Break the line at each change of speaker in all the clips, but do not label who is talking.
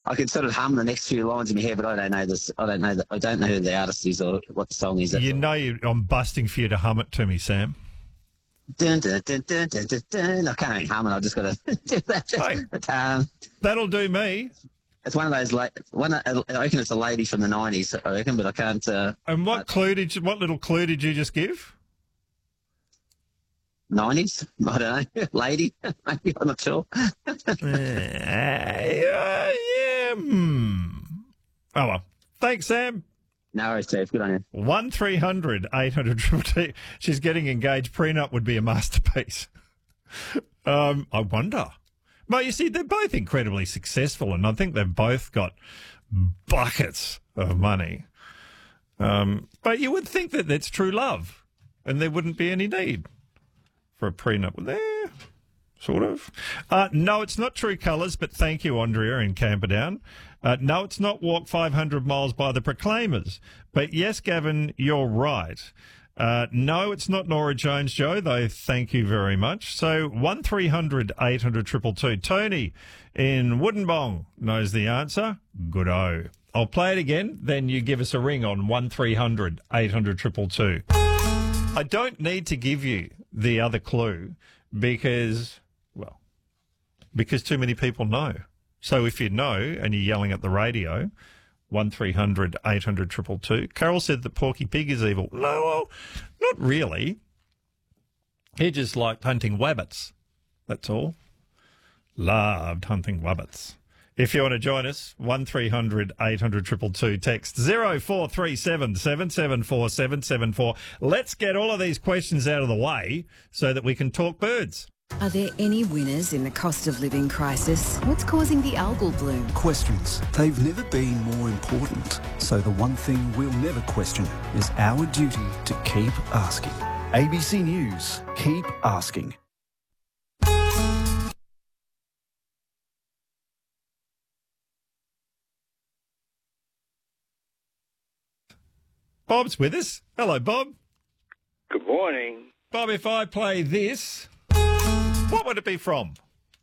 I can sort of hum the next few lines in my head, but I don't know this. I don't know who the artist is or what the song is.
I'm busting for you to hum it to me, Sam.
Dun, dun, dun, dun, dun, dun, dun. I can't hum it. I've just got to do that.
Hey, that'll do me.
It's one of those. I reckon it's a lady from the 90s. I reckon, but I can't.
And what little clue did you just give?
90s? I don't know. Lady? Maybe, I'm not sure.
Yeah. Oh, well. Thanks, Sam.
No worries, Steve. Good on you.
1300 800 222. She's getting engaged. Prenup would be a masterpiece. I wonder. Well, you see, they're both incredibly successful, and I think they've both got buckets of money. But you would think that that's true love, and there wouldn't be any need for a prenup there, sort of. No, it's not True Colours, but thank you, Andrea in Camperdown. No, it's not Walk 500 Miles by the Proclaimers. But yes, Gavin, you're right. No, it's not Nora Jones, Joe, though thank you very much. So 1300 800 222. Tony in Woodenbong knows the answer. Good-o. I'll play it again, then you give us a ring on 1300 800 222. I don't need to give you the other clue because too many people know. So if you know and you're yelling at the radio, 1300 800 222. Carol said that Porky Pig is evil. No, well, not really. He just liked hunting wabbits. That's all. Loved hunting wabbits. If you want to join us, 1300 800 222, text 0437 774 774. Let's get all of these questions out of the way so that we can talk birds.
Are there any winners in the cost of living crisis? What's causing the algal bloom?
Questions. They've never been more important. So the one thing we'll never question is our duty to keep asking. ABC News. Keep asking.
Bob's with us. Hello, Bob.
Good morning.
Bob, if I play this, what would it be from?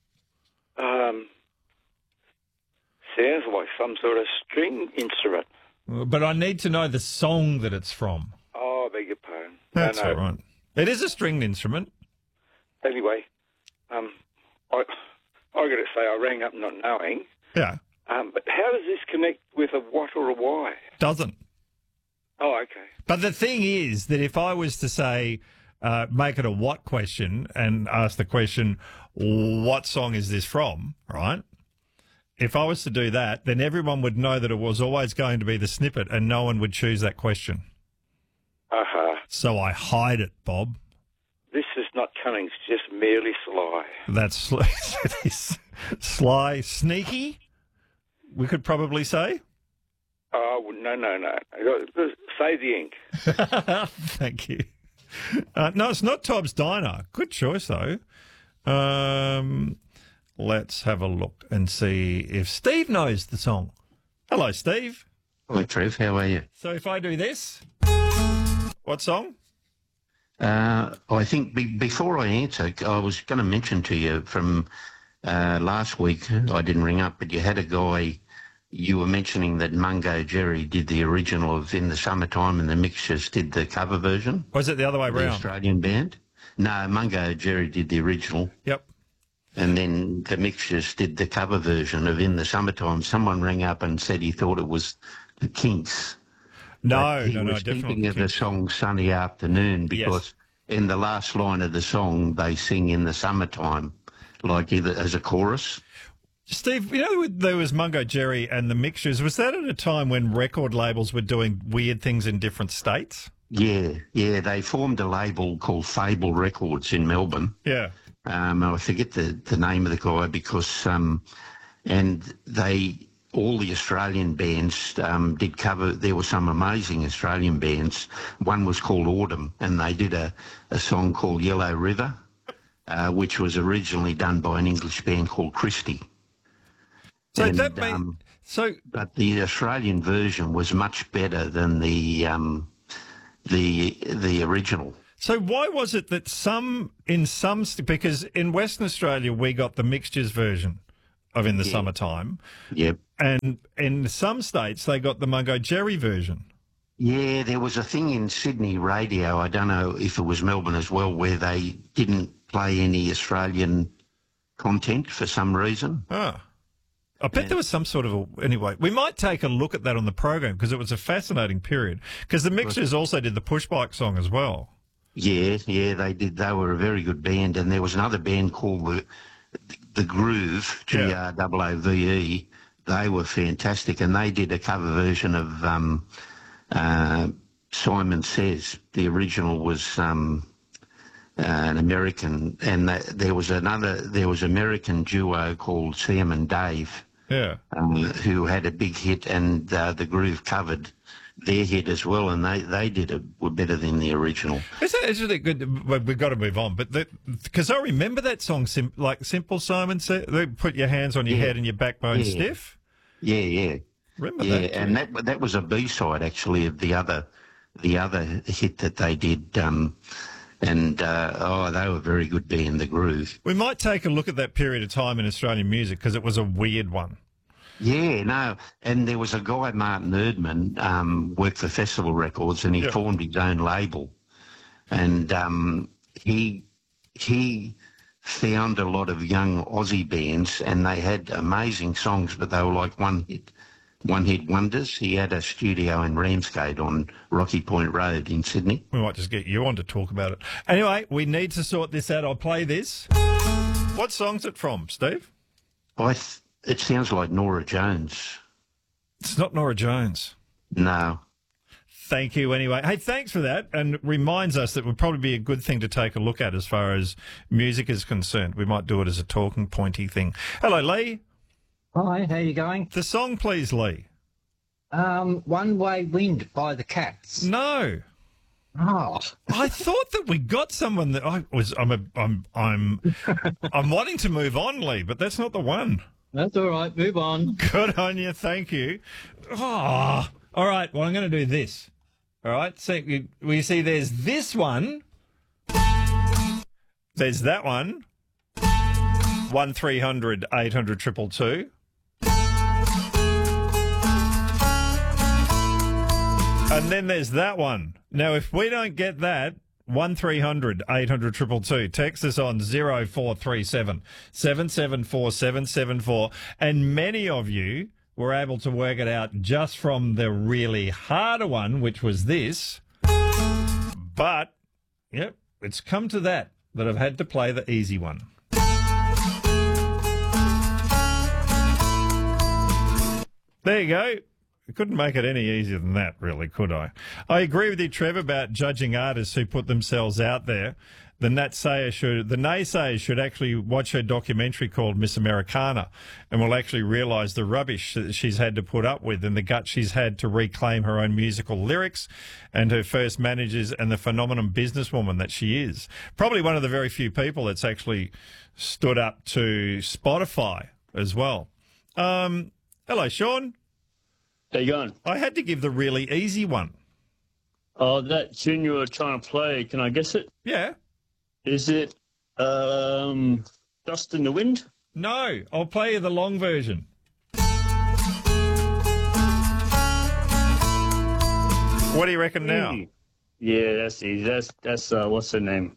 Sounds like some sort of string instrument.
But I need to know the song that it's from.
Oh, I beg your pardon.
That's
No.
all right. It is a stringed instrument.
Anyway, I got to say I rang up not knowing.
Yeah.
But how does this connect with a what or a why?
Doesn't.
Oh, okay.
But the thing is that if I was to say, make it a what question and ask the question, what song is this from, right? If I was to do that, then everyone would know that it was always going to be the snippet and no one would choose that question.
Uh-huh.
So I hide it, Bob.
This is not cunning, it's just merely sly.
That's it is sly, sneaky, we could probably say.
Oh, no. Save the ink.
Thank you. No, it's not Tom's Diner. Good choice, though. Let's have a look and see if Steve knows the song. Hello, Steve.
Hello, Trev. How are you?
So if I do this, what song?
I think before I answer, I was going to mention to you from last week, I didn't ring up, but you had a guy, you were mentioning that Mungo Jerry did the original of In the Summertime and the Mixtures did the cover version.
Was it the other way
the
around?
Australian band? No, Mungo Jerry did the original.
Yep.
And then the Mixtures did the cover version of In the Summertime. Someone rang up and said he thought it was the Kinks.
No,
he was
definitely.
thinking of the song Sunny Afternoon because in the last line of the song they sing In the Summertime, like either as a chorus.
Steve, you know there was Mungo Jerry and the Mixtures. Was that at a time when record labels were doing weird things in different states?
Yeah. They formed a label called Fable Records in Melbourne.
Yeah.
I forget the name of the guy because, and all the Australian bands did cover. There were some amazing Australian bands. One was called Autumn, and they did a song called Yellow River, which was originally done by an English band called Christie.
So
and,
that means
but the Australian version was much better than the original.
So why was it that because in Western Australia we got the Mixtures version of In the Summertime.
Yep.
And in some states, they got the Mungo Jerry version.
Yeah, there was a thing in Sydney radio, I don't know if it was Melbourne as well, where they didn't play any Australian content for some reason.
Ah. I bet there was some sort of anyway, we might take a look at that on the program because it was a fascinating period. Because the Mixers also did the Push Bike song as well.
Yeah, they did. They were a very good band. And there was another band called the Groove, Groove. They were fantastic. And they did a cover version of Simon Says. The original was an American, and there was American duo called Sam and Dave, who had a big hit, and the Groove covered their hit as well, and they were better than the original.
Isn't it good? Well, we've got to move on, but because I remember that song, Simple Simon said, they put your hands on your head and your backbone stiff.
Yeah.
Remember that?
Yeah, and that was a B-side actually of the other hit that they did. And they were very good band, the Groove.
We might take a look at that period of time in Australian music because it was a weird one.
Yeah, no, and there was a guy, Martin Erdman, worked for Festival Records, and he formed his own label, and he found a lot of young Aussie bands, and they had amazing songs, but they were like one-hit wonders. He had a studio in Ramsgate on Rocky Point Road in Sydney.
We might just get you on to talk about it. Anyway, we need to sort this out. I'll play this. What song's it from, Steve?
It sounds like Norah Jones.
It's not Norah Jones.
No.
Thank you anyway. Hey, thanks for that. And reminds us that would probably be a good thing to take a look at as far as music is concerned. We might do it as a talking pointy thing. Hello, Lee.
Hi, how you going?
The song, please, Lee.
One Way Wind by the Cats.
No.
Oh.
I thought that we got someone that I'm wanting to move on, Lee, but that's not the one.
That's all right. Move on.
Good on you. Thank you. Oh. All right. Well, I'm going to do this. All right. So you see, there's this one. There's that one. 1300 800 222. And then there's that one. Now, if we don't get that, 1300 800 222. Text us on 0437 774 774. And many of you were able to work it out just from the really harder one, which was this. But, yep, it's come to that I've had to play the easy one. There you go. I couldn't make it any easier than that, really, could I? I agree with you, Trev, about judging artists who put themselves out there. The naysayers should actually watch her documentary called Miss Americana and will actually realise the rubbish that she's had to put up with and the guts she's had to reclaim her own musical lyrics and her first managers and the phenomenon businesswoman that she is. Probably one of the very few people that's actually stood up to Spotify as well. Hello, Sean.
How you going?
I had to give the really easy one.
Oh, that tune you were trying to play, can I guess it?
Yeah.
Is it Dust in the Wind?
No, I'll play you the long version. What do you reckon now?
Yeah, that's easy. That's what's her name?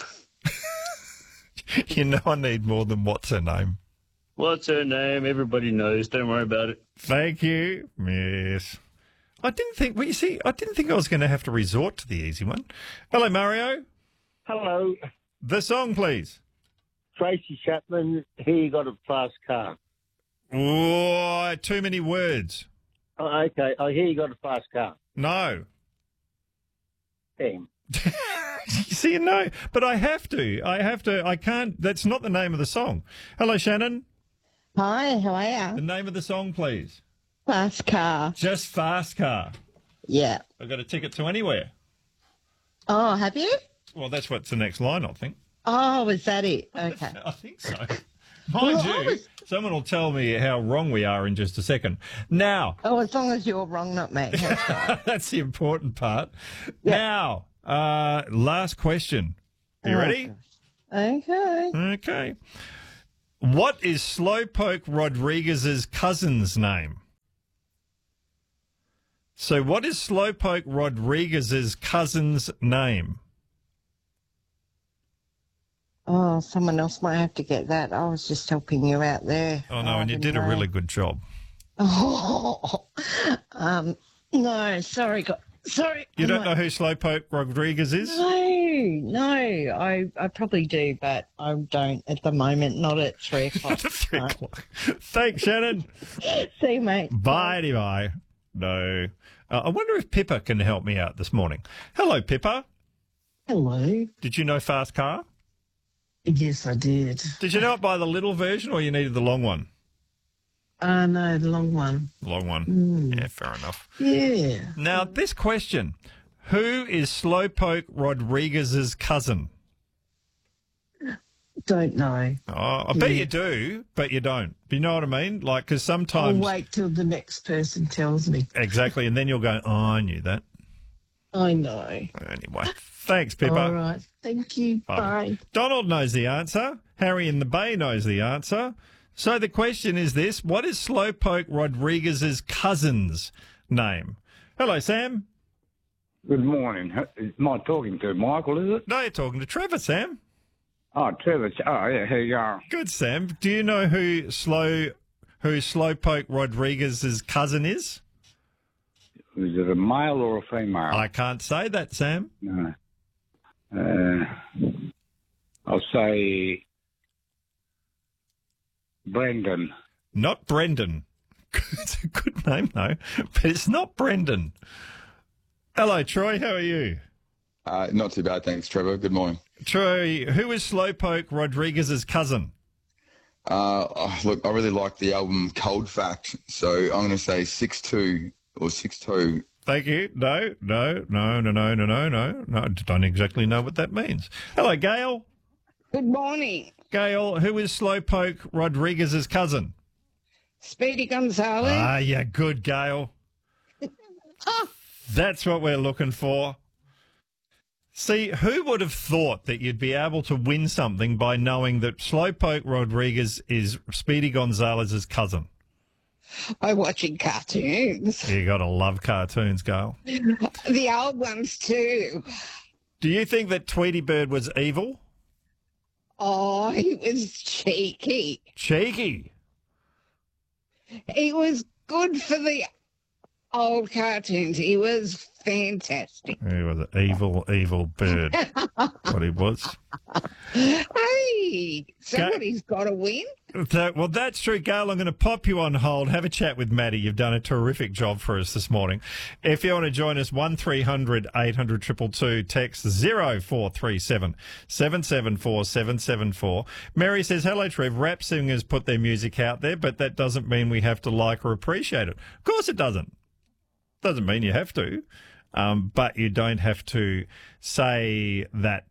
You know I need more than what's her name.
What's her name? Everybody knows. Don't worry about it.
Thank you. Yes. I didn't think I was going to have to resort to the easy one. Hello, Mario.
Hello.
The song, please.
Tracy Chapman, Here You Got a Fast Car.
Oh, too many words.
Oh, okay. Oh, Here You Got a Fast Car.
No.
Damn.
You see, no. But I have to. I can't. That's not the name of the song. Hello, Shannon.
Hi, how are you?
The name of the song, please.
Fast Car.
Just Fast Car.
Yeah.
I've got a ticket to anywhere.
Oh, have you?
Well, that's what's the next line, I think.
Oh, is that it? Okay.
I think so. Mind you, someone will tell me how wrong we are in just a second. Now.
Oh, as long as you're wrong, not me.
That's the important part.
Yep.
Now, last question. Are you ready?
Okay.
Okay. What is Slowpoke Rodriguez's cousin's name? So what is Slowpoke Rodriguez's cousin's name?
Oh, someone else might have to get that. I was just helping you out there.
Oh, no, and you did a really good job.
Oh, no, sorry. Sorry.
You don't know who Slowpoke Rodriguez is?
No, I probably do, but I don't at the moment, not at 3 o'clock.
3 o'clock. Thanks, Shannon.
See you, mate.
Bye. No. I wonder if Pippa can help me out this morning. Hello, Pippa.
Hello.
Did you know Fast Car?
Yes, I did.
Did you know it by the little version or you needed the long one?
No, the long one.
Long one. Yeah, fair enough.
Yeah.
Now, this question. Who is Slowpoke Rodriguez's cousin?
Don't know.
Oh, I bet you do, but you don't. You know what I mean? Like, because sometimes...
I'll wait till the next person tells me.
Exactly, and then you'll go, oh, I knew that.
I know.
Anyway, thanks, Pippa.
All right. Thank you. Bye.
Donald knows the answer. Harry in the Bay knows the answer. So the question is this. What is Slowpoke Rodriguez's cousin's name? Hello, Sam.
Good morning. Am I talking to Michael, is it?
No, you're talking to Trevor, Sam.
Oh, Trevor. Oh, yeah, here you are.
Good, Sam. Do you know who Slowpoke Rodriguez's cousin is?
Is it a male or a female?
I can't say that, Sam.
No. I'll say Brendan.
Not Brendan. It's a good name, though, but it's not Brendan. Hello, Troy. How are you?
Not too bad, thanks, Trevor. Good morning.
Troy, who is Slowpoke Rodriguez's cousin?
Look, I really like the album Cold Fact, so I'm going to say 6'2" or 6'2".
Thank you. No. I don't exactly know what that means. Hello, Gail.
Good morning.
Gail, who is Slowpoke Rodriguez's cousin?
Speedy Gonzalez.
Ah, yeah, good, Gail. That's what we're looking for. See, who would have thought that you'd be able to win something by knowing that Slowpoke Rodriguez is Speedy Gonzalez's cousin?
I'm watching cartoons.
You got to love cartoons, Gail.
The old ones too.
Do you think that Tweety Bird was evil?
Oh, he was cheeky.
Cheeky?
He was good for the old cartoons. He was fantastic.
He was an evil bird. What he was.
Hey, somebody's got to win.
Well, that's true, Gail. I'm going to pop you on hold. Have a chat with Maddie. You've done a terrific job for us this morning. If you want to join us, 1300 800 222, text 0437 774 774. Mary says, hello, Trev. Rap singers put their music out there, but that doesn't mean we have to like or appreciate it. Of course it doesn't. Doesn't mean you have to. But you don't have to say that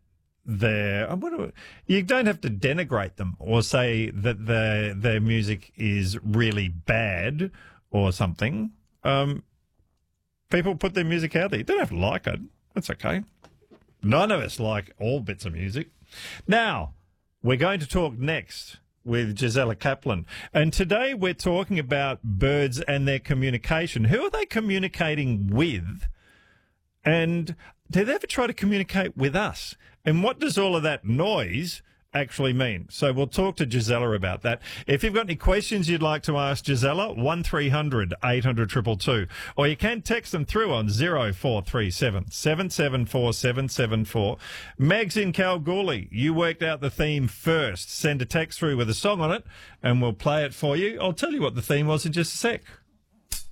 you don't have to denigrate them or say that their music is really bad or something. People put their music out there. You don't have to like it. That's okay. None of us like all bits of music. Now, we're going to talk next with Gisela Kaplan. And today we're talking about birds and their communication. Who are they communicating with? And do they ever try to communicate with us? And what does all of that noise actually mean? So we'll talk to Gisela about that. If you've got any questions you'd like to ask Gisela, 1300 800 222. Or you can text them through on 0437 774 774. Megs in Kalgoorlie, you worked out the theme first. Send a text through with a song on it and we'll play it for you. I'll tell you what the theme was in just a sec.